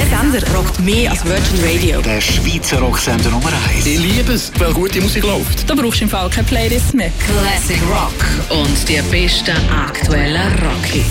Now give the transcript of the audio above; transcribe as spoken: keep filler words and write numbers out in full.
Sender rockt mehr als Virgin Radio. Der Schweizer Rocksender Nummer eins. Ich liebe es, weil gute Musik läuft. Da brauchst du im Fall keine Playlist mehr. Classic Rock und die besten aktuellen Rock-Hits.